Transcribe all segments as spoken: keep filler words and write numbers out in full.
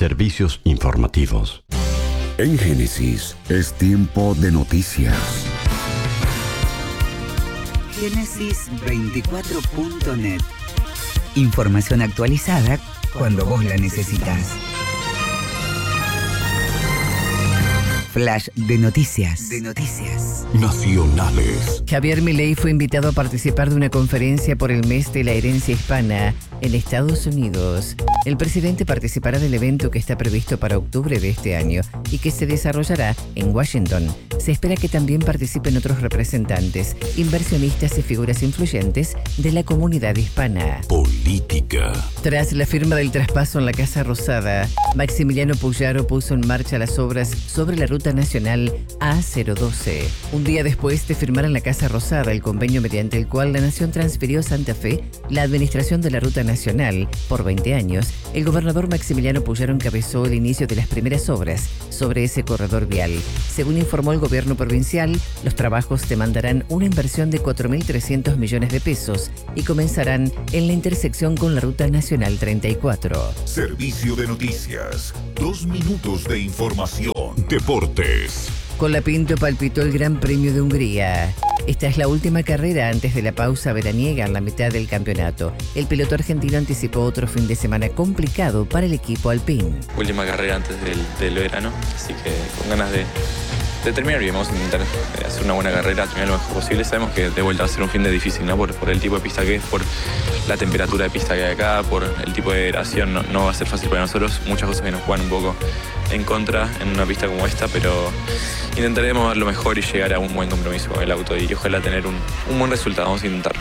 servicios informativos. En Génesis es tiempo de noticias. Génesis veinticuatro punto net. Información actualizada cuando vos la necesitas. Flash de noticias. De noticias. Nacionales. Javier Milei fue invitado a participar de una conferencia por el mes de la herencia hispana en Estados Unidos. El presidente participará del evento que está previsto para octubre de este año y que se desarrollará en Washington. Se espera que también participen otros representantes, inversionistas y figuras influyentes de la comunidad hispana. Política. Tras la firma del traspaso en la Casa Rosada, Maximiliano Puyaro puso en marcha las obras sobre la Ruta Nacional A cero doce. Un día después de firmar en la Casa Rosada el convenio mediante el cual la Nación transfirió a Santa Fe la administración de la Ruta Nacional por veinte años, el gobernador Maximiliano Puyaro encabezó el inicio de las primeras obras sobre ese corredor vial. Según informó el gobierno provincial, los trabajos demandarán una inversión de cuatro mil trescientos millones de pesos y comenzarán en la intersección con la Ruta Nacional treinta y cuatro. Servicio de noticias. Dos minutos de información. Deportes. Colapinto palpitó el Gran Premio de Hungría. Esta es la última carrera antes de la pausa veraniega en la mitad del campeonato. El piloto argentino anticipó otro fin de semana complicado para el equipo Alpine. Última carrera antes del, del verano, así que con ganas de, de terminar bien. Vamos a intentar hacer una buena carrera, terminar lo mejor posible. Sabemos que de vuelta va a ser un fin de difícil, ¿no? Por, por el tipo de pista que es, por la temperatura de pista que hay acá, por el tipo de gradación. No, no va a ser fácil para nosotros. Muchas cosas que nos juegan un poco en contra en una pista como esta, pero intentaremos dar lo mejor y llegar a un buen compromiso con el auto y ojalá tener un, un buen resultado. Vamos a intentar.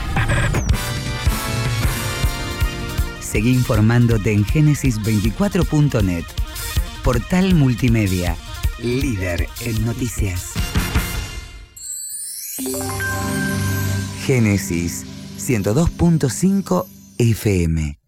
Seguí informándote en Génesis veinticuatro punto net. Portal multimedia, líder en noticias. Génesis ciento dos punto cinco F M.